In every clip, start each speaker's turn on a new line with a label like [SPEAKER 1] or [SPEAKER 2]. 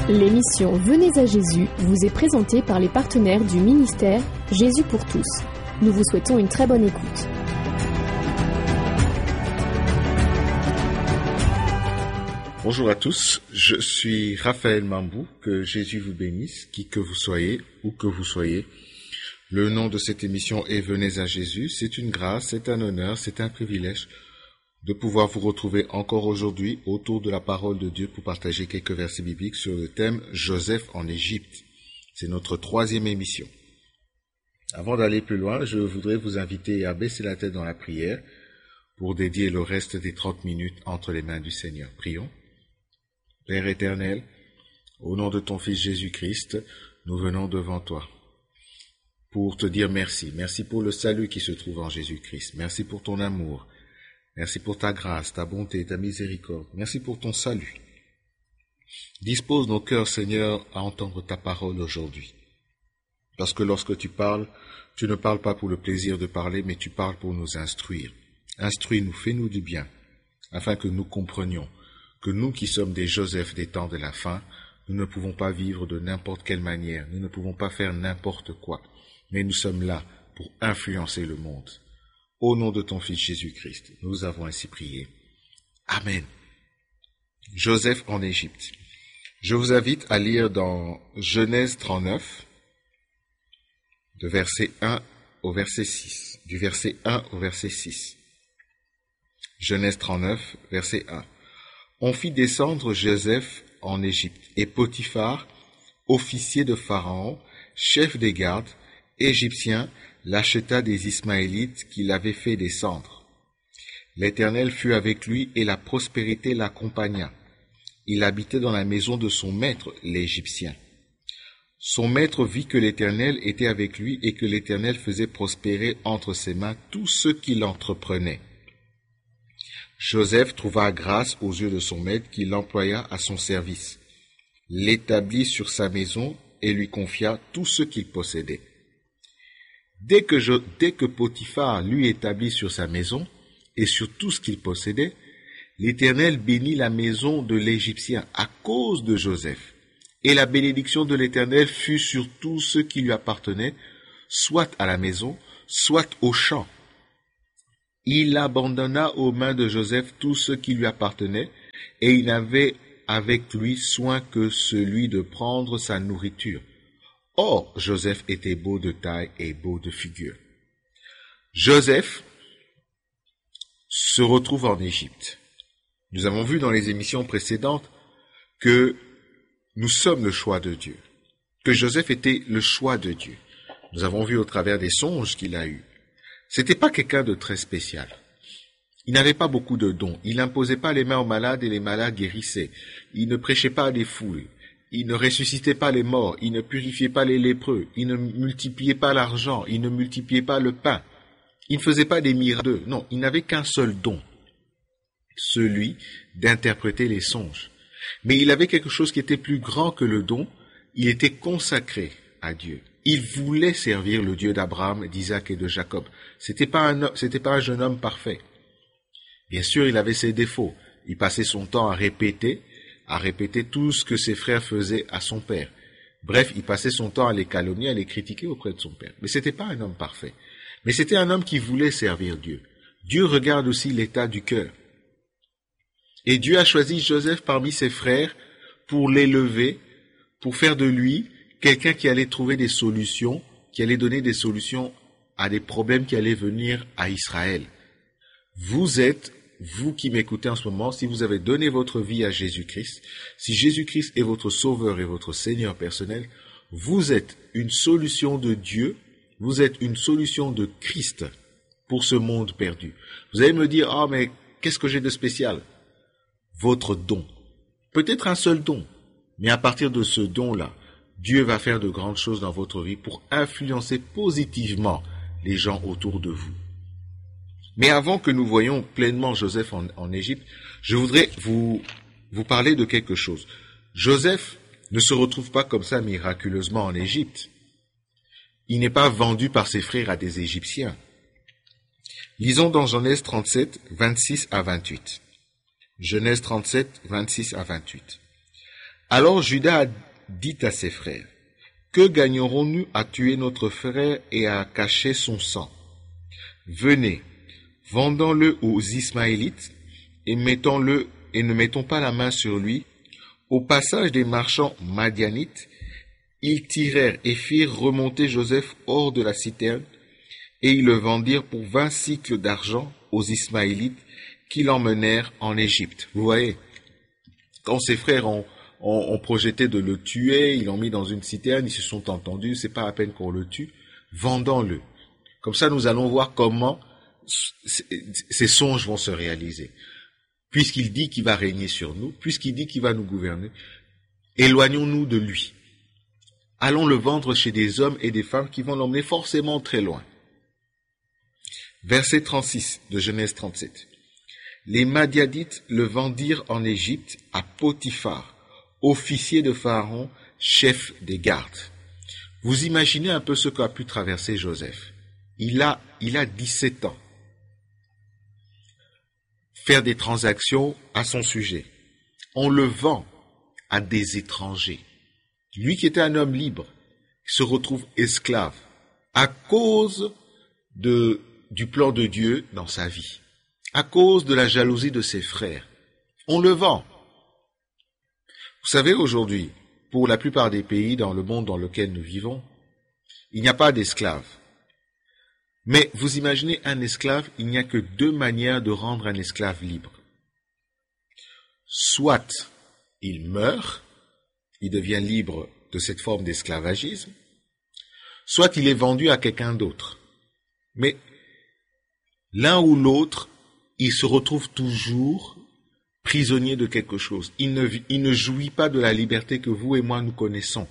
[SPEAKER 1] L'émission Venez à Jésus vous est présentée par les partenaires du ministère Jésus pour tous. Nous vous souhaitons une très bonne écoute.
[SPEAKER 2] Bonjour à tous, je suis Raphaël Mambou, que Jésus vous bénisse, qui que vous soyez, où que vous soyez. Le nom de cette émission est Venez à Jésus, c'est une grâce, c'est un honneur, c'est un privilège de pouvoir vous retrouver encore aujourd'hui autour de la parole de Dieu pour partager quelques versets bibliques sur le thème Joseph en Égypte. C'est notre 3e émission. Avant d'aller plus loin, je voudrais vous inviter à baisser la tête dans la prière pour dédier le reste des 30 minutes entre les mains du Seigneur. Prions. Père éternel, au nom de ton Fils Jésus-Christ, nous venons devant toi pour te dire merci. Merci pour le salut qui se trouve en Jésus-Christ. Merci pour ton amour. Merci pour ta grâce, ta bonté, ta miséricorde. Merci pour ton salut. Dispose nos cœurs, Seigneur, à entendre ta parole aujourd'hui. Parce que lorsque tu parles, tu ne parles pas pour le plaisir de parler, mais tu parles pour nous instruire. Instruis-nous, fais-nous du bien, afin que nous comprenions que nous qui sommes des Joseph des temps de la fin, nous ne pouvons pas vivre de n'importe quelle manière, nous ne pouvons pas faire n'importe quoi, mais nous sommes là pour influencer le monde. Au nom de ton Fils Jésus-Christ, nous avons ainsi prié. Amen. Joseph en Égypte. Je vous invite à lire dans Genèse 39, de verset 1 au verset 6. Du verset 1 au verset 6. Genèse 39, verset 1. On fit descendre Joseph en Égypte, et Potiphar, officier de Pharaon, chef des gardes, égyptien, l'acheta des Ismaélites qu'il avait fait descendre. L'Éternel fut avec lui et la prospérité l'accompagna. Il habitait dans la maison de son maître, l'Égyptien. Son maître vit que l'Éternel était avec lui et que l'Éternel faisait prospérer entre ses mains tout ce qu'il entreprenait. Joseph trouva grâce aux yeux de son maître qui l'employa à son service, l'établit sur sa maison et lui confia tout ce qu'il possédait. Dès que Potiphar l'eut établi sur sa maison et sur tout ce qu'il possédait, l'Éternel bénit la maison de l'Égyptien à cause de Joseph. Et la bénédiction de l'Éternel fut sur tout ce qui lui appartenait, soit à la maison, soit au champ. Il abandonna aux mains de Joseph tout ce qui lui appartenait, et il n'avait avec lui soin que celui de prendre sa nourriture. Or, Joseph était beau de taille et beau de figure. Joseph se retrouve en Égypte. Nous avons vu dans les émissions précédentes que nous sommes le choix de Dieu, que Joseph était le choix de Dieu. Nous avons vu au travers des songes qu'il a eus. C'était pas quelqu'un de très spécial. Il n'avait pas beaucoup de dons. Il n'imposait pas les mains aux malades et les malades guérissaient. Il ne prêchait pas à des foules. Il ne ressuscitait pas les morts, il ne purifiait pas les lépreux, il ne multipliait pas l'argent, il ne multipliait pas le pain, il ne faisait pas des miracles. Non, il n'avait qu'un seul don, celui d'interpréter les songes. Mais il avait quelque chose qui était plus grand que le don, il était consacré à Dieu. Il voulait servir le Dieu d'Abraham, d'Isaac et de Jacob. C'était pas un jeune homme parfait. Bien sûr, il avait ses défauts. Il passait son temps à répéter tout ce que ses frères faisaient à son père. Bref, il passait son temps à les calomnier, à les critiquer auprès de son père. Mais c'était pas un homme parfait. Mais c'était un homme qui voulait servir Dieu. Dieu regarde aussi l'état du cœur. Et Dieu a choisi Joseph parmi ses frères pour l'élever, pour faire de lui quelqu'un qui allait trouver des solutions, qui allait donner des solutions à des problèmes qui allaient venir à Israël. Vous qui m'écoutez en ce moment, si vous avez donné votre vie à Jésus-Christ, si Jésus-Christ est votre sauveur et votre Seigneur personnel, vous êtes une solution de Dieu, vous êtes une solution de Christ pour ce monde perdu. Vous allez me dire, « mais qu'est-ce que j'ai de spécial ?» Votre don. Peut-être un seul don, mais à partir de ce don-là, Dieu va faire de grandes choses dans votre vie pour influencer positivement les gens autour de vous. Mais avant que nous voyions pleinement Joseph en Égypte, je voudrais vous parler de quelque chose. Joseph ne se retrouve pas comme ça miraculeusement en Égypte. Il n'est pas vendu par ses frères à des Égyptiens. Lisons dans Genèse 37, 26 à 28. Genèse 37, 26 à 28. Alors Judas dit à ses frères, que gagnerons-nous à tuer notre frère et à cacher son sang? Venez, vendons-le aux Ismaélites et ne mettons pas la main sur lui. Au passage des marchands madianites, ils tirèrent et firent remonter Joseph hors de la citerne, et ils le vendirent pour 20 cycles d'argent aux Ismaélites qui l'emmenèrent en Égypte. Vous voyez, quand ses frères ont projeté de le tuer, ils l'ont mis dans une citerne, ils se sont entendus, c'est pas à peine qu'on le tue, vendons-le. Comme ça, nous allons voir comment ces songes vont se réaliser. Puisqu'il dit qu'il va régner sur nous, puisqu'il dit qu'il va nous gouverner, éloignons-nous de lui. Allons le vendre chez des hommes et des femmes qui vont l'emmener forcément très loin. Verset 36 de Genèse 37. Les Madianites le vendirent en Égypte à Potiphar, officier de Pharaon, chef des gardes. Vous imaginez un peu ce qu'a pu traverser Joseph. Il a 17 ans. Faire des transactions à son sujet. On le vend à des étrangers. Lui qui était un homme libre, se retrouve esclave à cause du plan de Dieu dans sa vie, à cause de la jalousie de ses frères. On le vend. Vous savez, aujourd'hui, pour la plupart des pays dans le monde dans lequel nous vivons, il n'y a pas d'esclaves. Mais vous imaginez un esclave, il n'y a que 2 manières de rendre un esclave libre. Soit il meurt, il devient libre de cette forme d'esclavagisme, soit il est vendu à quelqu'un d'autre. Mais l'un ou l'autre, il se retrouve toujours prisonnier de quelque chose. Il ne jouit pas de la liberté que vous et moi nous connaissons.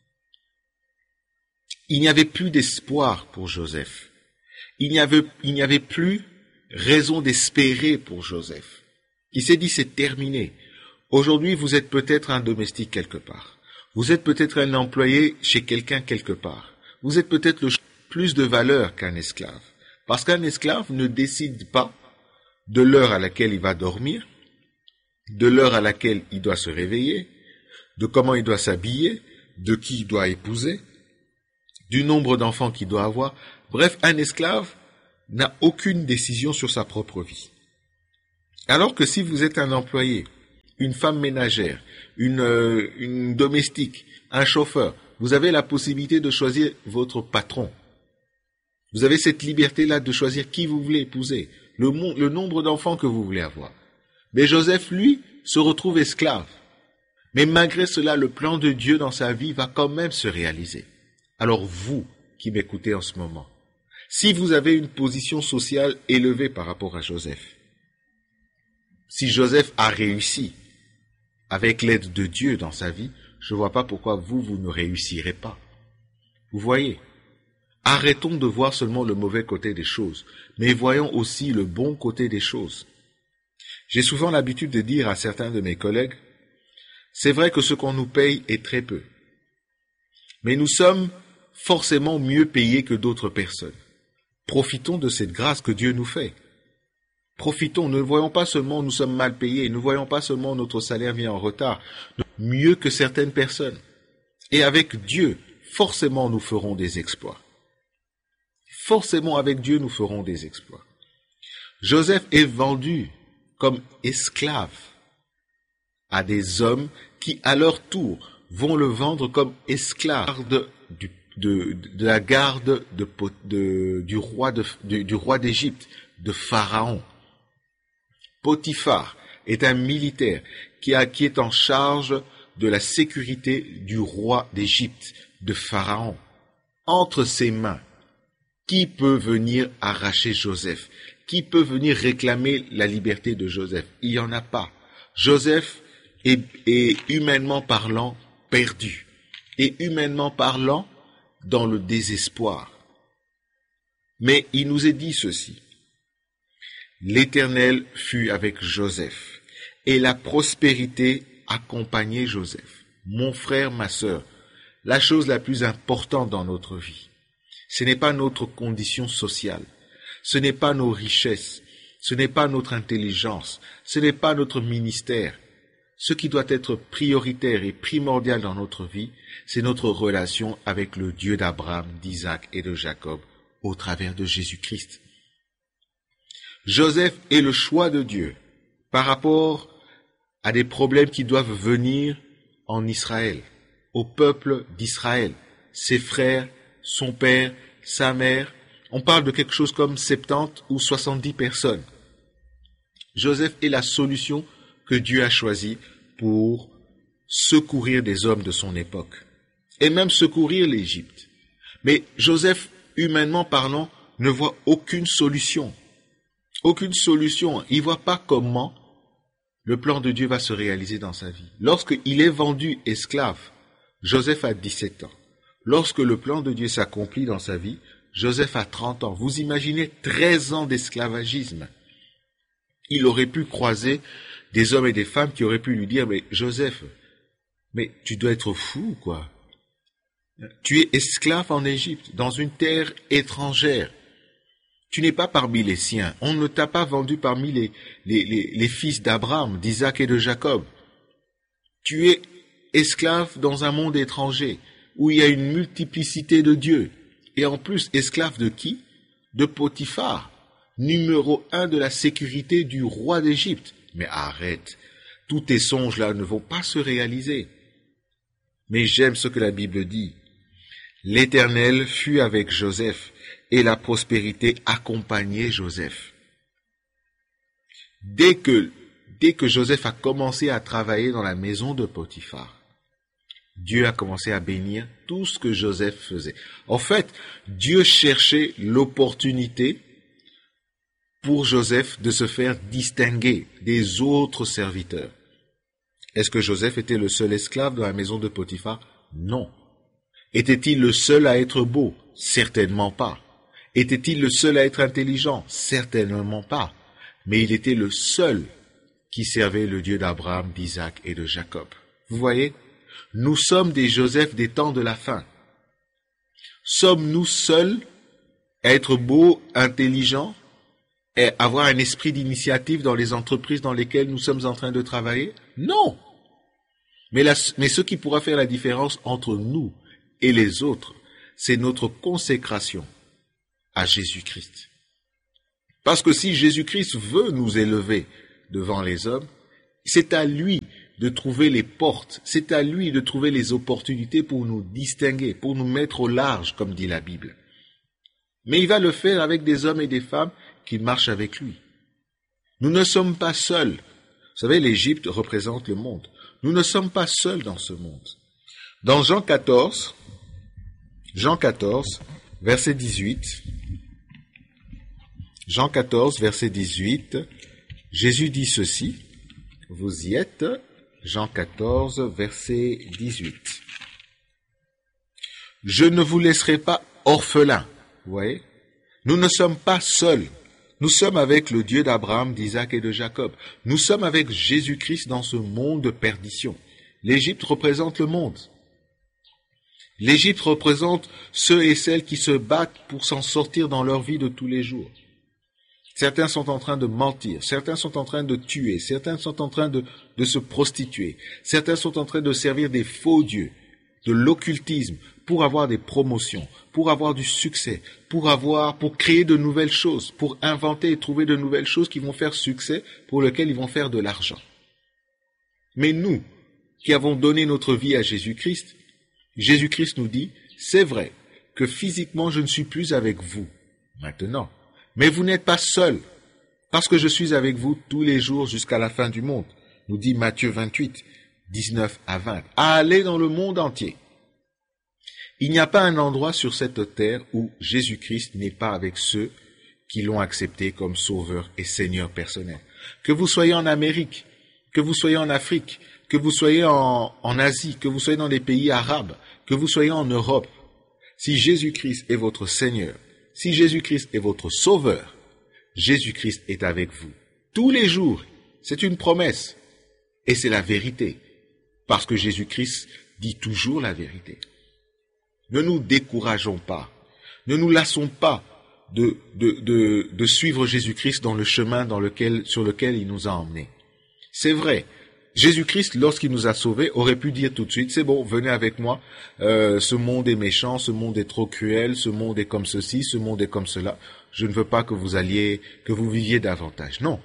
[SPEAKER 2] Il n'y avait plus d'espoir pour Joseph. Il n'y avait plus raison d'espérer pour Joseph. Il s'est dit, c'est terminé. Aujourd'hui, vous êtes peut-être un domestique quelque part. Vous êtes peut-être un employé chez quelqu'un quelque part. Vous êtes peut-être plus de valeur qu'un esclave. Parce qu'un esclave ne décide pas de l'heure à laquelle il va dormir, de l'heure à laquelle il doit se réveiller, de comment il doit s'habiller, de qui il doit épouser, du nombre d'enfants qu'il doit avoir. Bref, un esclave n'a aucune décision sur sa propre vie. Alors que si vous êtes un employé, une femme ménagère, une domestique, un chauffeur, vous avez la possibilité de choisir votre patron. Vous avez cette liberté-là de choisir qui vous voulez épouser, le nombre d'enfants que vous voulez avoir. Mais Joseph, lui, se retrouve esclave. Mais malgré cela, le plan de Dieu dans sa vie va quand même se réaliser. Alors vous, qui m'écoutez en ce moment, si vous avez une position sociale élevée par rapport à Joseph, si Joseph a réussi avec l'aide de Dieu dans sa vie, je ne vois pas pourquoi vous ne réussirez pas. Vous voyez, arrêtons de voir seulement le mauvais côté des choses, mais voyons aussi le bon côté des choses. J'ai souvent l'habitude de dire à certains de mes collègues, c'est vrai que ce qu'on nous paye est très peu, mais nous sommes forcément mieux payés que d'autres personnes. Profitons de cette grâce que Dieu nous fait. Profitons, ne voyons pas seulement nous sommes mal payés, ne voyons pas seulement notre salaire vient en retard, mieux que certaines personnes. Et avec Dieu, forcément nous ferons des exploits. Forcément avec Dieu nous ferons des exploits. Joseph est vendu comme esclave à des hommes qui, à leur tour, vont le vendre comme esclave de la garde du roi d'Égypte, de Pharaon. Potiphar est un militaire qui est en charge de la sécurité du roi d'Égypte, de Pharaon. Entre ses mains, qui peut venir arracher Joseph? Qui peut venir réclamer la liberté de Joseph? Il n'y en a pas. Joseph est humainement parlant perdu. Et humainement parlant dans le désespoir. Mais il nous est dit ceci. L'Éternel fut avec Joseph, et la prospérité accompagnait Joseph. Mon frère, ma sœur, la chose la plus importante dans notre vie, ce n'est pas notre condition sociale, ce n'est pas nos richesses, ce n'est pas notre intelligence, ce n'est pas notre ministère. Ce qui doit être prioritaire et primordial dans notre vie, c'est notre relation avec le Dieu d'Abraham, d'Isaac et de Jacob au travers de Jésus-Christ. Joseph est le choix de Dieu par rapport à des problèmes qui doivent venir en Israël, au peuple d'Israël, ses frères, son père, sa mère. On parle de quelque chose comme 70 ou 70 personnes. Joseph est la solution que Dieu a choisie pour secourir des hommes de son époque, et même secourir l'Égypte. Mais Joseph, humainement parlant, ne voit aucune solution. Aucune solution. Il ne voit pas comment le plan de Dieu va se réaliser dans sa vie. Lorsqu'il est vendu esclave, Joseph a 17 ans. Lorsque le plan de Dieu s'accomplit dans sa vie, Joseph a 30 ans. Vous imaginez 13 ans d'esclavagisme. Il aurait pu croiser des hommes et des femmes qui auraient pu lui dire, mais Joseph, mais tu dois être fou, quoi. Tu es esclave en Égypte, dans une terre étrangère. Tu n'es pas parmi les siens. On ne t'a pas vendu parmi les fils d'Abraham, d'Isaac et de Jacob. Tu es esclave dans un monde étranger, où il y a une multiplicité de dieux. Et en plus, esclave de qui? De Potiphar, numéro 1 de la sécurité du roi d'Égypte. Mais arrête, tous tes songes là ne vont pas se réaliser. Mais j'aime ce que la Bible dit. L'Éternel fut avec Joseph, et la prospérité accompagnait Joseph. Dès que Joseph a commencé à travailler dans la maison de Potiphar, Dieu a commencé à bénir tout ce que Joseph faisait. En fait, Dieu cherchait l'opportunité pour Joseph de se faire distinguer des autres serviteurs. Est-ce que Joseph était le seul esclave dans la maison de Potiphar? Non. Était-il le seul à être beau? Certainement pas. Était-il le seul à être intelligent? Certainement pas. Mais il était le seul qui servait le Dieu d'Abraham, d'Isaac et de Jacob. Vous voyez? Nous sommes des Joseph des temps de la fin. Sommes-nous seuls à être beaux, intelligents, et avoir un esprit d'initiative dans les entreprises dans lesquelles nous sommes en train de travailler? Non. Mais ce qui pourra faire la différence entre nous et les autres, c'est notre consécration à Jésus-Christ. Parce que si Jésus-Christ veut nous élever devant les hommes, c'est à lui de trouver les portes, c'est à lui de trouver les opportunités pour nous distinguer, pour nous mettre au large, comme dit la Bible. Mais il va le faire avec des hommes et des femmes qui marchent avec lui. Nous ne sommes pas seuls. Vous savez, l'Égypte représente le monde. Nous ne sommes pas seuls dans ce monde. Dans Jean 14, verset 18, Jean 14, verset 18, Jésus dit ceci, vous y êtes, Jean 14, verset 18. Je ne vous laisserai pas orphelins. Vous voyez? Nous ne sommes pas seuls. Nous sommes avec le Dieu d'Abraham, d'Isaac et de Jacob. Nous sommes avec Jésus-Christ dans ce monde de perdition. L'Égypte représente le monde. L'Égypte représente ceux et celles qui se battent pour s'en sortir dans leur vie de tous les jours. Certains sont en train de mentir, certains sont en train de tuer, certains sont en train de se prostituer, certains sont en train de servir des faux dieux, de l'occultisme, pour avoir des promotions, pour avoir du succès, pour créer de nouvelles choses, pour inventer et trouver de nouvelles choses qui vont faire succès, pour lesquelles ils vont faire de l'argent. Mais nous, qui avons donné notre vie à Jésus-Christ, Jésus-Christ nous dit, c'est vrai que physiquement je ne suis plus avec vous maintenant, mais vous n'êtes pas seul, parce que je suis avec vous tous les jours jusqu'à la fin du monde, nous dit Matthieu 28, 19 à 20. Allez dans le monde entier. Il n'y a pas un endroit sur cette terre où Jésus-Christ n'est pas avec ceux qui l'ont accepté comme sauveur et Seigneur personnel. Que vous soyez en Amérique, que vous soyez en Afrique, que vous soyez en Asie, que vous soyez dans les pays arabes, que vous soyez en Europe, si Jésus-Christ est votre Seigneur, si Jésus-Christ est votre Sauveur, Jésus-Christ est avec vous. Tous les jours, c'est une promesse. Et c'est la vérité. Parce que Jésus-Christ dit toujours la vérité. Ne nous décourageons pas. Ne nous lassons pas de suivre Jésus-Christ dans le chemin sur lequel il nous a emmenés. C'est vrai, Jésus-Christ, lorsqu'il nous a sauvés, aurait pu dire tout de suite, c'est bon, venez avec moi, ce monde est méchant, ce monde est trop cruel, ce monde est comme ceci, ce monde est comme cela, je ne veux pas que vous viviez davantage. Non.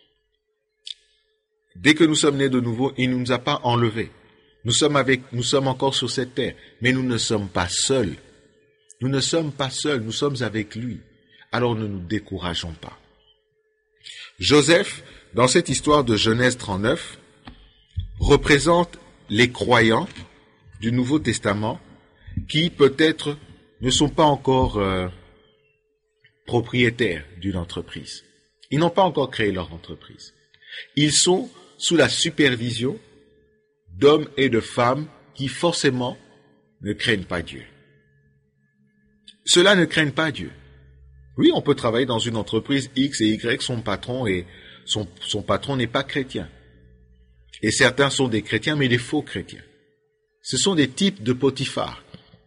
[SPEAKER 2] Dès que nous sommes nés de nouveau, il ne nous a pas enlevés. Nous sommes encore sur cette terre, mais nous ne sommes pas seuls. Nous ne sommes pas seuls, nous sommes avec lui. Alors ne nous décourageons pas. Joseph, dans cette histoire de Genèse 39, représente les croyants du Nouveau Testament qui peut-être ne sont pas encore propriétaires d'une entreprise. Ils n'ont pas encore créé leur entreprise. Ils sont sous la supervision d'hommes et de femmes qui forcément ne craignent pas Dieu. Ceux-là ne craignent pas Dieu. Oui, on peut travailler dans une entreprise X et Y, son patron n'est pas chrétien. Et certains sont des chrétiens, mais des faux chrétiens. Ce sont des types de Potiphar,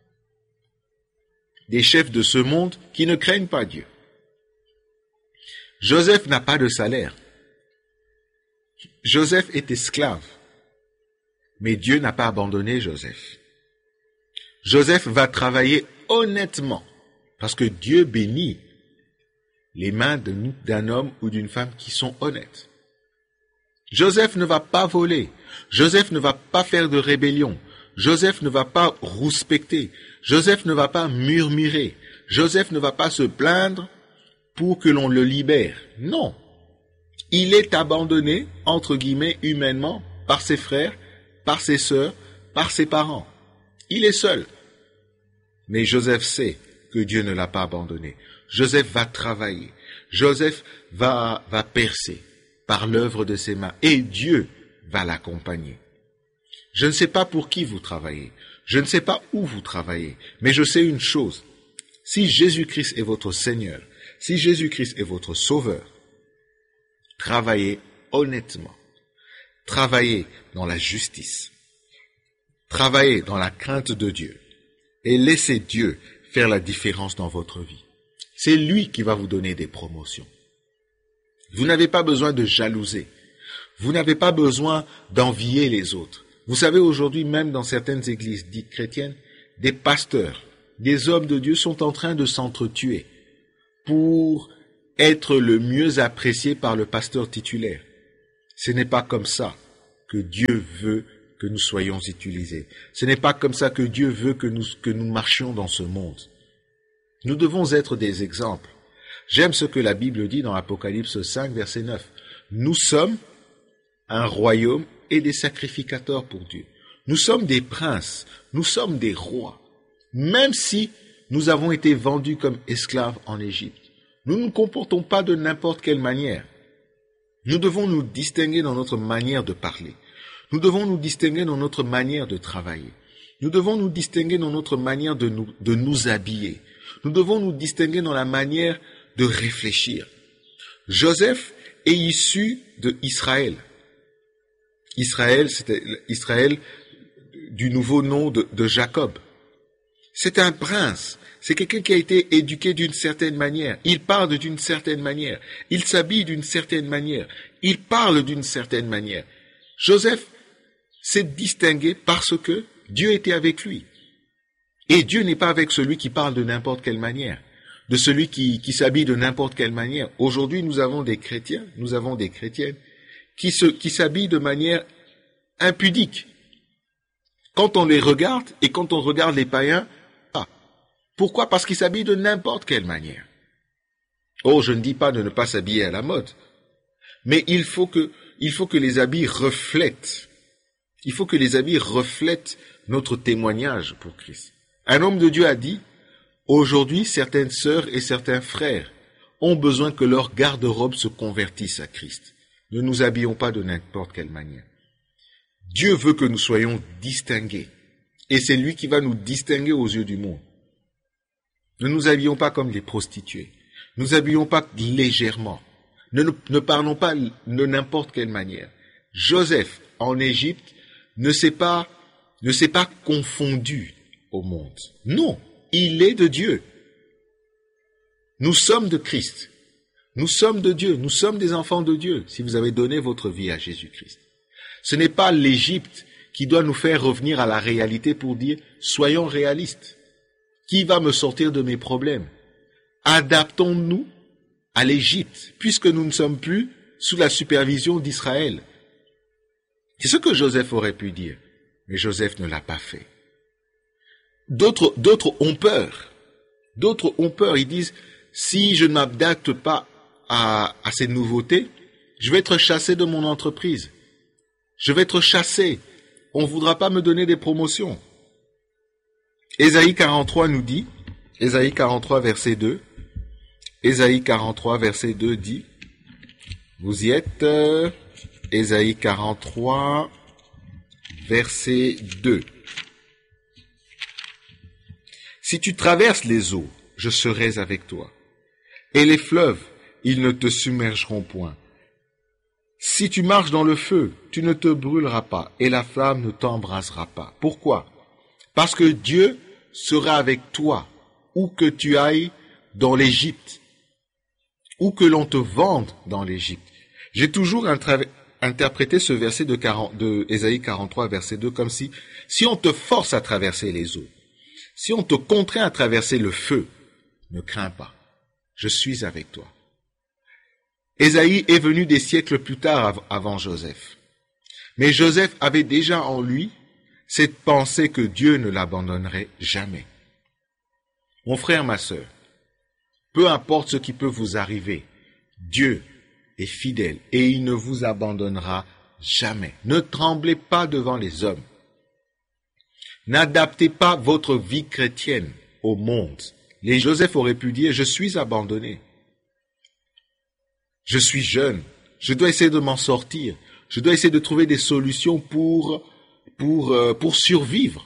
[SPEAKER 2] des chefs de ce monde qui ne craignent pas Dieu. Joseph n'a pas de salaire. Joseph est esclave. Mais Dieu n'a pas abandonné Joseph. Joseph va travailler honnêtement, parce que Dieu bénit les mains d'un homme ou d'une femme qui sont honnêtes. Joseph ne va pas voler. Joseph ne va pas faire de rébellion. Joseph ne va pas rouspecter. Joseph ne va pas murmurer. Joseph ne va pas se plaindre pour que l'on le libère. Non. Il est abandonné, entre guillemets, humainement, par ses frères, par ses sœurs, par ses parents. Il est seul. Mais Joseph sait que Dieu ne l'a pas abandonné. Joseph va travailler. Joseph va percer par l'œuvre de ses mains. Et Dieu va l'accompagner. Je ne sais pas pour qui vous travaillez. Je ne sais pas où vous travaillez. Mais je sais une chose. Si Jésus-Christ est votre Seigneur, si Jésus-Christ est votre Sauveur, travaillez honnêtement. Travaillez dans la justice. Travaillez dans la crainte de Dieu. Et laissez Dieu faire la différence dans votre vie. C'est lui qui va vous donner des promotions. Vous n'avez pas besoin de jalouser. Vous n'avez pas besoin d'envier les autres. Vous savez, aujourd'hui, même dans certaines églises dites chrétiennes, des pasteurs, des hommes de Dieu sont en train de s'entretuer pour être le mieux apprécié par le pasteur titulaire. Ce n'est pas comme ça que Dieu veut que nous soyons utilisés. Ce n'est pas comme ça que Dieu veut que nous marchions dans ce monde. Nous devons être des exemples. J'aime ce que la Bible dit dans Apocalypse 5, verset 9. Nous sommes un royaume et des sacrificateurs pour Dieu. Nous sommes des princes, nous sommes des rois. Même si nous avons été vendus comme esclaves en Égypte, nous ne nous comportons pas de n'importe quelle manière. Nous devons nous distinguer dans notre manière de parler. Nous devons nous distinguer dans notre manière de travailler. Nous devons nous distinguer dans notre manière de nous habiller. Nous devons nous distinguer dans la manière de réfléchir. Joseph est issu de Israël. Israël, c'était Israël du nouveau nom de Jacob. C'est un prince. C'est quelqu'un qui a été éduqué d'une certaine manière. Il parle d'une certaine manière. Il s'habille d'une certaine manière. Il parle d'une certaine manière. Joseph s'est distingué parce que Dieu était avec lui. Et Dieu n'est pas avec celui qui parle de n'importe quelle manière, de celui qui s'habille de n'importe quelle manière. Aujourd'hui, nous avons des chrétiens, nous avons des chrétiennes qui s'habillent de manière impudique. Quand on les regarde et quand on regarde les païens, pourquoi? Parce qu'ils s'habillent de n'importe quelle manière. Oh, je ne dis pas de ne pas s'habiller à la mode, mais il faut que les habits reflètent. Il faut que les habits reflètent notre témoignage pour Christ. Un homme de Dieu a dit, aujourd'hui, certaines sœurs et certains frères ont besoin que leur garde-robe se convertisse à Christ. Ne nous habillons pas de n'importe quelle manière. Dieu veut que nous soyons distingués. Et c'est lui qui va nous distinguer aux yeux du monde. Ne nous habillons pas comme des prostituées. Ne nous habillons pas légèrement. Ne parlons pas de n'importe quelle manière. Joseph, en Égypte, ne s'est pas confondu au monde. Non, il est de Dieu. Nous sommes de Christ. Nous sommes de Dieu. Nous sommes des enfants de Dieu si vous avez donné votre vie à Jésus-Christ. Ce n'est pas l'Égypte qui doit nous faire revenir à la réalité pour dire « soyons réalistes ». Qui va me sortir de mes problèmes? Adaptons-nous à l'Égypte, puisque nous ne sommes plus sous la supervision d'Israël. C'est ce que Joseph aurait pu dire, mais Joseph ne l'a pas fait. D'autres ont peur. D'autres ont peur. Ils disent, si je ne m'adapte pas à ces nouveautés, je vais être chassé de mon entreprise. Je vais être chassé. On ne voudra pas me donner des promotions. Ésaïe 43 nous dit, Ésaïe 43 verset 2, Ésaïe 43 verset 2 dit, vous y êtes, Ésaïe 43 verset 2. Si tu traverses les eaux, je serai avec toi. Et les fleuves, ils ne te submergeront point. Si tu marches dans le feu, tu ne te brûleras pas, et la flamme ne t'embrasera pas. Pourquoi? Parce que Dieu sera avec toi, où que tu ailles dans l'Égypte, où que l'on te vende dans l'Égypte. J'ai toujours interprété ce verset de Ésaïe 43, verset 2, comme si on te force à traverser les eaux, si on te contraint à traverser le feu, ne crains pas, je suis avec toi. Ésaïe est venu des siècles plus tard avant Joseph. Mais Joseph avait déjà en lui cette pensée que Dieu ne l'abandonnerait jamais. Mon frère, ma sœur, peu importe ce qui peut vous arriver, Dieu est fidèle et il ne vous abandonnera jamais. Ne tremblez pas devant les hommes. N'adaptez pas votre vie chrétienne au monde. Les Joseph auraient pu dire, je suis abandonné. Je suis jeune. Je dois essayer de m'en sortir. Je dois essayer de trouver des solutions pour survivre.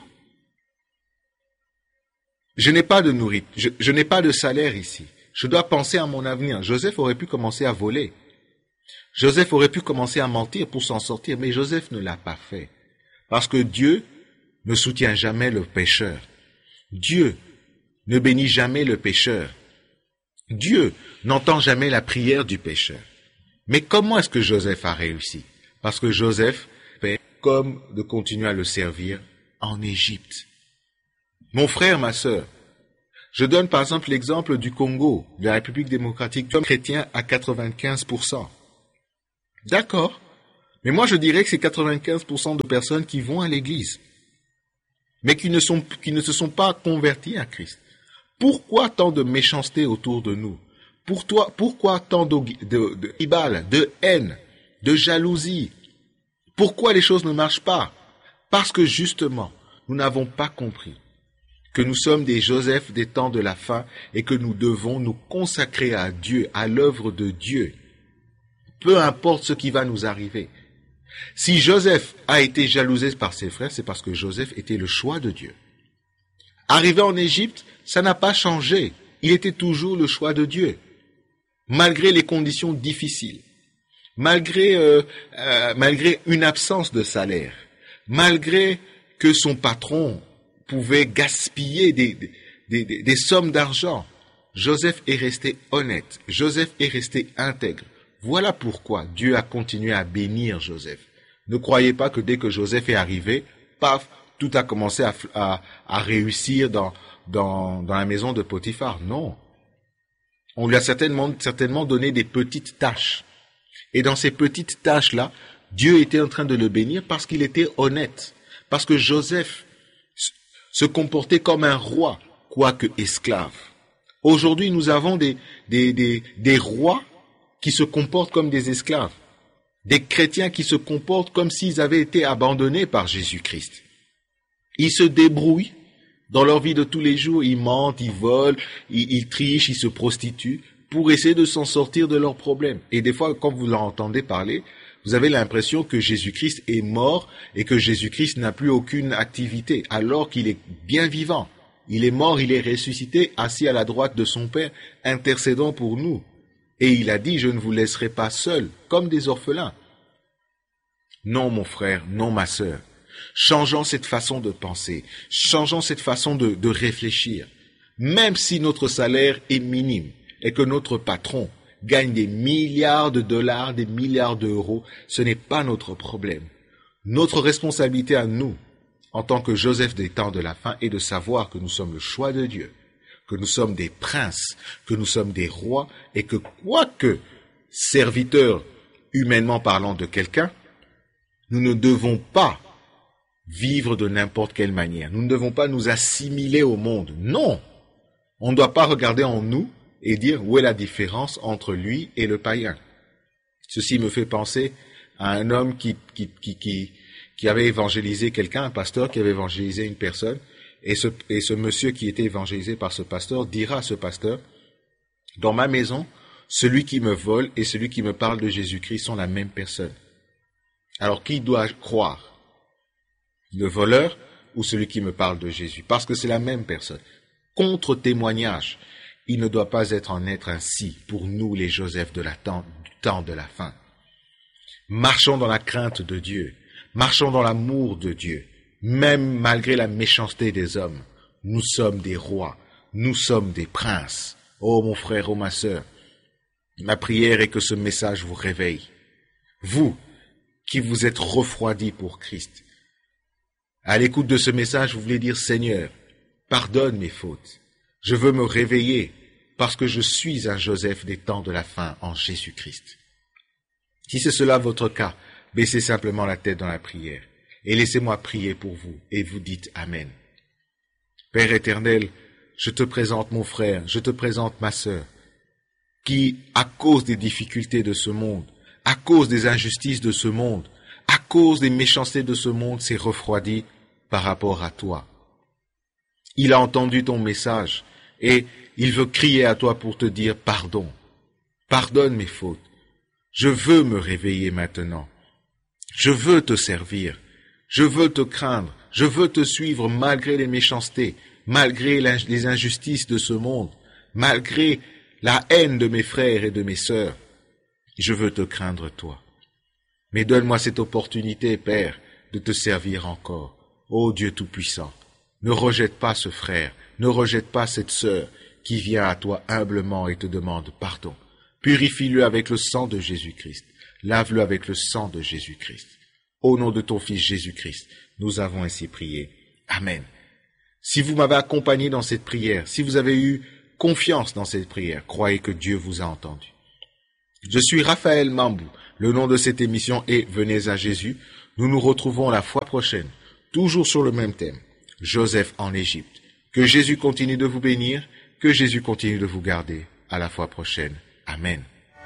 [SPEAKER 2] Je n'ai pas de nourriture, je n'ai pas de salaire ici. Je dois penser à mon avenir. Joseph aurait pu commencer à voler. Joseph aurait pu commencer à mentir pour s'en sortir, mais Joseph ne l'a pas fait. Parce que Dieu ne soutient jamais le pécheur. Dieu ne bénit jamais le pécheur. Dieu n'entend jamais la prière du pécheur. Mais comment est-ce que Joseph a réussi? Parce que Joseph fait comme de continuer à le servir en Égypte. Mon frère, ma sœur, je donne par exemple l'exemple du Congo, de la République démocratique, chrétien à 95%. D'accord, mais moi je dirais que c'est 95% de personnes qui vont à l'église, mais qui ne se sont pas convertis à Christ. Pourquoi tant de méchanceté autour de nous? Pourquoi tant de haine, de jalousie? Pourquoi les choses ne marchent pas? Parce que justement, nous n'avons pas compris que nous sommes des Joseph des temps de la fin et que nous devons nous consacrer à Dieu, à l'œuvre de Dieu. Peu importe ce qui va nous arriver. Si Joseph a été jalousé par ses frères, c'est parce que Joseph était le choix de Dieu. Arrivé en Égypte, ça n'a pas changé. Il était toujours le choix de Dieu. Malgré les conditions difficiles, malgré une absence de salaire, malgré que son patron pouvait gaspiller des sommes d'argent, Joseph est resté honnête, Joseph est resté intègre. Voilà pourquoi Dieu a continué à bénir Joseph. Ne croyez pas que dès que Joseph est arrivé, paf, tout a commencé à réussir dans la maison de Potiphar. Non. On lui a certainement donné des petites tâches. Et dans ces petites tâches-là, Dieu était en train de le bénir parce qu'il était honnête. Parce que Joseph se comportait comme un roi, quoique esclave. Aujourd'hui, nous avons des rois qui se comportent comme des esclaves. Des chrétiens qui se comportent comme s'ils avaient été abandonnés par Jésus-Christ. Ils se débrouillent dans leur vie de tous les jours, ils mentent, ils volent, ils trichent, ils se prostituent pour essayer de s'en sortir de leurs problèmes. Et des fois, quand vous leur entendez parler, vous avez l'impression que Jésus-Christ est mort et que Jésus-Christ n'a plus aucune activité, alors qu'il est bien vivant. Il est mort, il est ressuscité, assis à la droite de son Père, intercédant pour nous. Et il a dit, je ne vous laisserai pas seuls, comme des orphelins. Non, mon frère, non, ma sœur. Changeons cette façon de penser, changeons cette façon de réfléchir. Même si notre salaire est minime et que notre patron gagne des milliards de dollars, des milliards d'euros, ce n'est pas notre problème. Notre responsabilité à nous, en tant que Joseph des temps de la fin, est de savoir que nous sommes le choix de Dieu, que nous sommes des princes, que nous sommes des rois, et que quoique serviteurs, humainement parlant, de quelqu'un, nous ne devons pas vivre de n'importe quelle manière. Nous ne devons pas nous assimiler au monde. Non! On ne doit pas regarder en nous et dire où est la différence entre lui et le païen. Ceci me fait penser à un homme qui avait évangélisé quelqu'un, un pasteur qui avait évangélisé une personne, et ce monsieur qui était évangélisé par ce pasteur dira à ce pasteur, dans ma maison, celui qui me vole et celui qui me parle de Jésus-Christ sont la même personne. Alors qui doit croire? Le voleur ou celui qui me parle de Jésus? Parce que c'est la même personne. Contre-témoignage, il ne doit pas en être ainsi pour nous les Joseph du temps de la fin. Marchons dans la crainte de Dieu, marchons dans l'amour de Dieu, même malgré la méchanceté des hommes. Nous sommes des rois, nous sommes des princes. Oh mon frère, oh ma sœur, ma prière est que ce message vous réveille. Vous, qui vous êtes refroidis pour Christ, à l'écoute de ce message, vous voulez dire, Seigneur, pardonne mes fautes. Je veux me réveiller parce que je suis un Joseph des temps de la fin en Jésus-Christ. Si c'est cela votre cas, baissez simplement la tête dans la prière et laissez-moi prier pour vous et vous dites Amen. Père éternel, je te présente mon frère, je te présente ma sœur, qui, à cause des difficultés de ce monde, à cause des injustices de ce monde, à cause des méchancetés de ce monde, s'est refroidi par rapport à toi. Il a entendu ton message et il veut crier à toi pour te dire pardon. Pardonne mes fautes. Je veux me réveiller maintenant. Je veux te servir. Je veux te craindre. Je veux te suivre malgré les méchancetés, malgré les injustices de ce monde, malgré la haine de mes frères et de mes sœurs. Je veux te craindre toi. Mais donne-moi cette opportunité, Père, de te servir encore. Ô Dieu Tout-Puissant, ne rejette pas ce frère, ne rejette pas cette sœur qui vient à toi humblement et te demande pardon. Purifie-le avec le sang de Jésus-Christ. Lave-le avec le sang de Jésus-Christ. Au nom de ton Fils Jésus-Christ, nous avons ainsi prié. Amen. Si vous m'avez accompagné dans cette prière, si vous avez eu confiance dans cette prière, croyez que Dieu vous a entendu. Je suis Raphaël Mambou. Le nom de cette émission est Venez à Jésus. Nous nous retrouvons la fois prochaine, toujours sur le même thème, Joseph en Égypte. Que Jésus continue de vous bénir, que Jésus continue de vous garder. À la fois prochaine. Amen.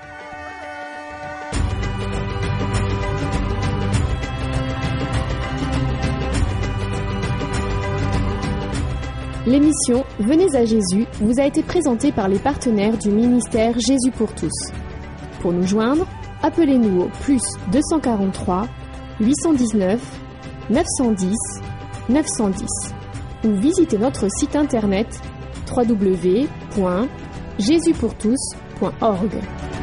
[SPEAKER 1] L'émission Venez à Jésus vous a été présentée par les partenaires du ministère Jésus pour tous. Pour nous joindre, appelez-nous au plus 243 819 910 910 ou visitez notre site internet www.jesuspourtous.org.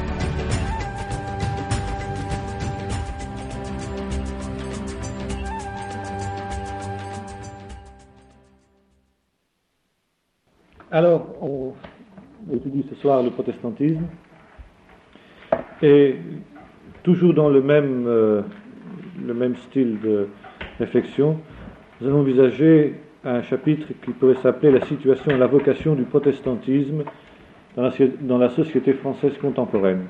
[SPEAKER 3] Alors, on étudie ce soir le protestantisme et toujours dans le même style de réflexion, nous allons envisager un chapitre qui pourrait s'appeler la situation et la vocation du protestantisme dans la société française contemporaine.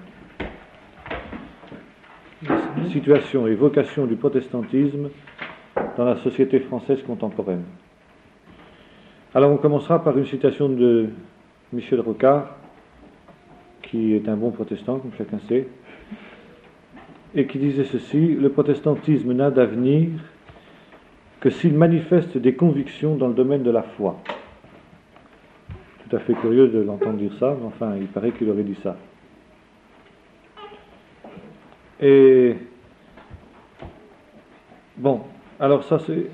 [SPEAKER 3] Situation et vocation du protestantisme dans la société française contemporaine. Alors on commencera par une citation de Michel Rocard, qui est un bon protestant, comme chacun sait, et qui disait ceci: le protestantisme n'a d'avenir que s'il manifeste des convictions dans le domaine de la foi. Tout à fait curieux de l'entendre dire ça, mais enfin, il paraît qu'il aurait dit ça. Et bon, alors ça c'est...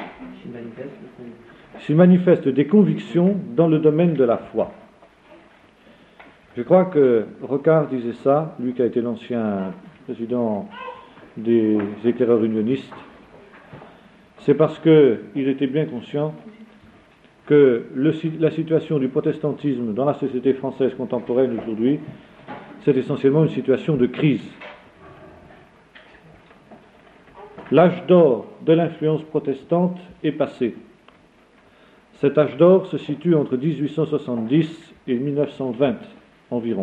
[SPEAKER 3] S'il manifeste des convictions dans le domaine de la foi. Je crois que Rocard disait ça, lui qui a été l'ancien président des éclaireurs unionistes. C'est parce qu'il était bien conscient que la situation du protestantisme dans la société française contemporaine aujourd'hui, c'est essentiellement une situation de crise. L'âge d'or de l'influence protestante est passé. Cet âge d'or se situe entre 1870 et 1920 environ.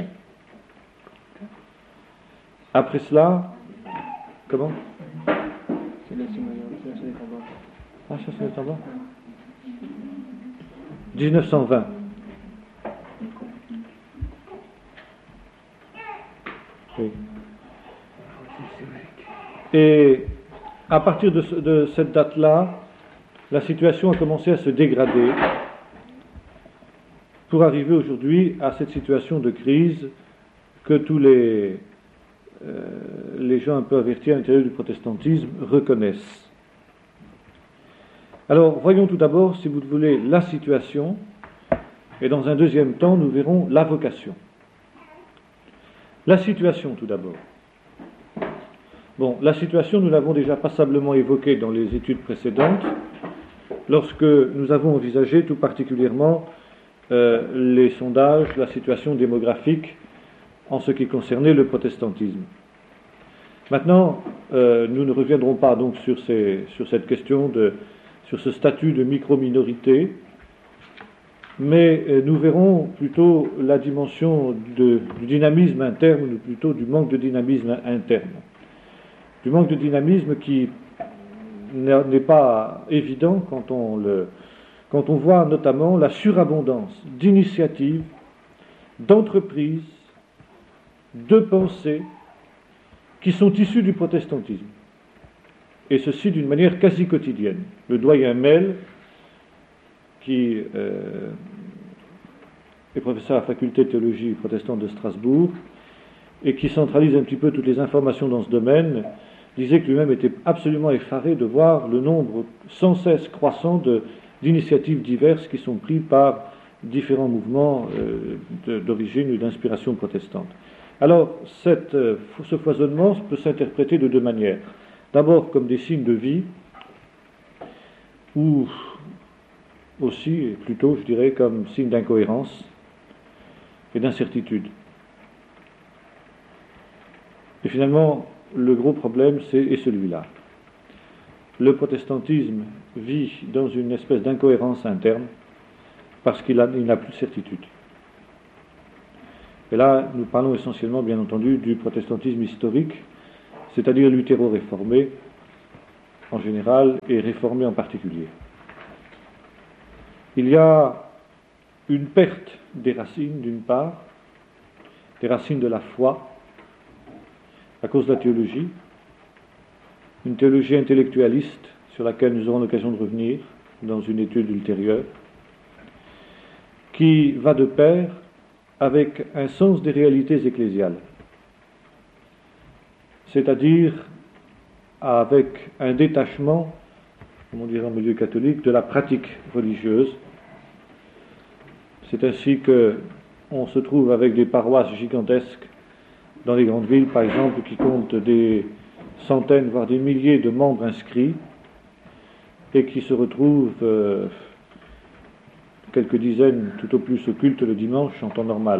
[SPEAKER 3] Après cela, comment? Ah, ça c'est en bas. 1920. Oui. Et à partir de cette date-là, la situation a commencé à se dégrader pour arriver aujourd'hui à cette situation de crise que tous les gens un peu avertis à l'intérieur du protestantisme reconnaissent. Alors, voyons tout d'abord, si vous le voulez, la situation, et dans un deuxième temps, nous verrons la vocation. La situation, tout d'abord. Bon, la situation, nous l'avons déjà passablement évoquée dans les études précédentes, lorsque nous avons envisagé tout particulièrement les sondages, la situation démographique en ce qui concernait le protestantisme. Maintenant, nous ne reviendrons pas donc sur cette question sur ce statut de micro-minorité, mais nous verrons plutôt la dimension du dynamisme interne, ou plutôt du manque de dynamisme interne. Du manque de dynamisme qui n'est pas évident quand on voit notamment la surabondance d'initiatives, d'entreprises, de pensées qui sont issues du protestantisme. Et ceci d'une manière quasi quotidienne. Le doyen Mel, qui est professeur à la faculté de théologie protestante de Strasbourg, et qui centralise un petit peu toutes les informations dans ce domaine, disait que lui-même était absolument effaré de voir le nombre sans cesse croissant d'initiatives diverses qui sont prises par différents mouvements d'origine ou d'inspiration protestante. Alors, ce foisonnement peut s'interpréter de deux manières. D'abord comme des signes de vie, ou aussi, et plutôt, je dirais, comme signe d'incohérence et d'incertitude. Et finalement, le gros problème est celui-là. Le protestantisme vit dans une espèce d'incohérence interne parce qu'il n'a plus de certitude. Et là, nous parlons essentiellement, bien entendu, du protestantisme historique, c'est-à-dire luthéro-réformé en général et réformé en particulier. Il y a une perte des racines, d'une part, des racines de la foi, à cause de la théologie, une théologie intellectualiste sur laquelle nous aurons l'occasion de revenir dans une étude ultérieure, qui va de pair avec un sens des réalités ecclésiales, c'est-à-dire avec un détachement, comme on dirait en milieu catholique, de la pratique religieuse. C'est ainsi qu'on se trouve avec des paroisses gigantesques dans les grandes villes, par exemple, qui comptent des centaines, voire des milliers de membres inscrits, et qui se retrouvent quelques dizaines tout au plus au culte le dimanche en temps normal.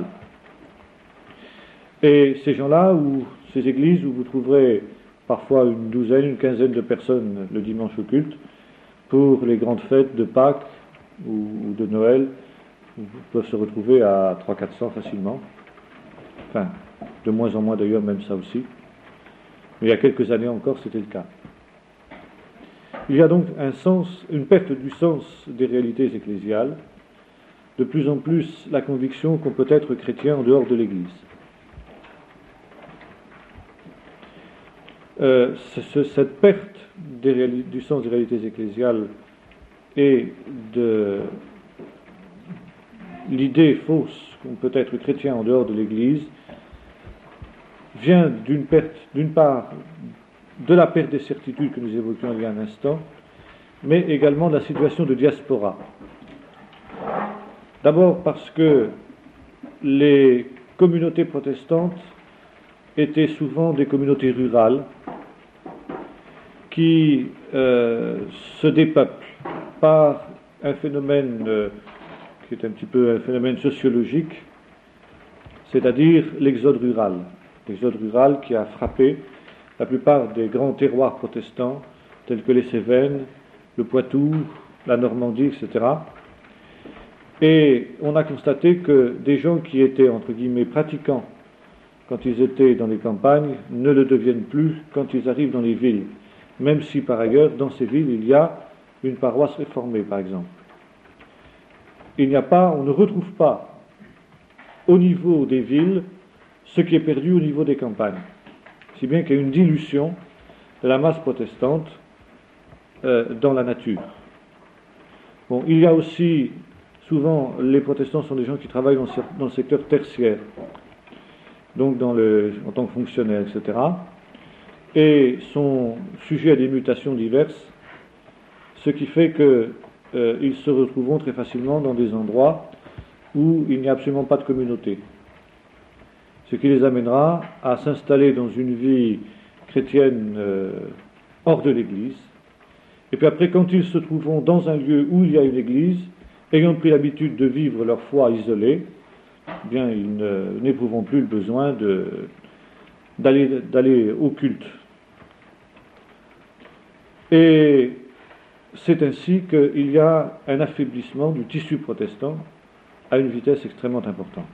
[SPEAKER 3] Et ces gens-là, ou ces églises où vous trouverez parfois une douzaine, une quinzaine de personnes le dimanche au culte, pour les grandes fêtes de Pâques ou de Noël, vous peuvent se retrouver à 300-400 facilement. Enfin, de moins en moins d'ailleurs, même ça aussi. Mais il y a quelques années encore, c'était le cas. Il y a donc une perte du sens des réalités ecclésiales, de plus en plus la conviction qu'on peut être chrétien en dehors de l'Église. Cette perte du sens des réalités ecclésiales et de l'idée fausse qu'on peut être chrétien en dehors de l'Église vient d'une part de la perte des certitudes que nous évoquions il y a un instant, mais également de la situation de diaspora. D'abord parce que les communautés protestantes étaient souvent des communautés rurales qui se dépeuplent par un phénomène qui est un petit peu un phénomène sociologique, c'est-à-dire l'exode rural. L'exode rural qui a frappé la plupart des grands terroirs protestants tels que les Cévennes, le Poitou, la Normandie, etc. Et on a constaté que des gens qui étaient, entre guillemets, pratiquants quand ils étaient dans les campagnes ne le deviennent plus quand ils arrivent dans les villes, même si par ailleurs, dans ces villes, il y a une paroisse réformée, par exemple. On ne retrouve pas au niveau des villes ce qui est perdu au niveau des campagnes. Si bien qu'il y a une dilution de la masse protestante dans la nature. Bon, il y a aussi, souvent, les protestants sont des gens qui travaillent dans le secteur tertiaire, donc en tant que fonctionnaires, etc., et sont sujets à des mutations diverses, ce qui fait qu'ils se retrouveront très facilement dans des endroits où il n'y a absolument pas de communauté. Ce qui les amènera à s'installer dans une vie chrétienne hors de l'Église. Et puis après, quand ils se trouveront dans un lieu où il y a une Église, ayant pris l'habitude de vivre leur foi isolée, eh bien, ils n'éprouveront plus le besoin d'aller au culte. Et c'est ainsi qu'il y a un affaiblissement du tissu protestant à une vitesse extrêmement importante.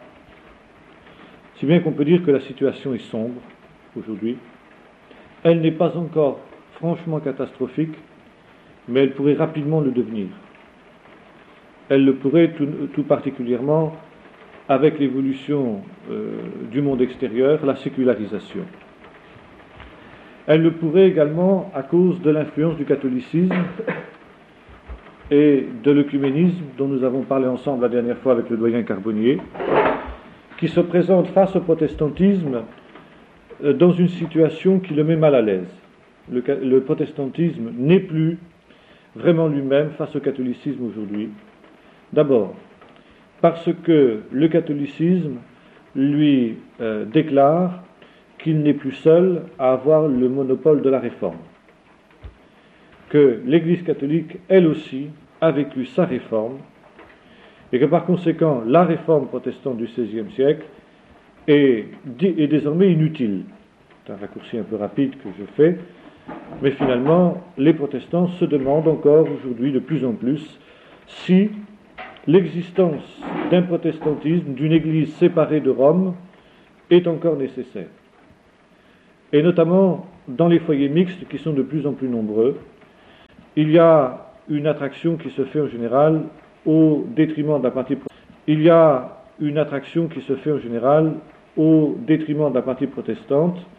[SPEAKER 3] Si bien qu'on peut dire que la situation est sombre aujourd'hui. Elle n'est pas encore franchement catastrophique, mais elle pourrait rapidement le devenir. Elle le pourrait tout particulièrement avec l'évolution du monde extérieur, la sécularisation. Elle le pourrait également à cause de l'influence du catholicisme et de l'œcuménisme dont nous avons parlé ensemble la dernière fois avec le doyen Carbonnier, qui se présente face au protestantisme dans une situation qui le met mal à l'aise. Le protestantisme n'est plus vraiment lui-même face au catholicisme aujourd'hui. D'abord, parce que le catholicisme lui déclare qu'il n'est plus seul à avoir le monopole de la réforme, que l'Église catholique, elle aussi, a vécu sa réforme, et que par conséquent, la réforme protestante du XVIe siècle est désormais inutile. C'est un raccourci un peu rapide que je fais, mais finalement, les protestants se demandent encore aujourd'hui de plus en plus si l'existence d'un protestantisme, d'une Église séparée de Rome, est encore nécessaire. Et notamment dans les foyers mixtes qui sont de plus en plus nombreux, il y a une attraction qui se fait en général au détriment de la partie protestante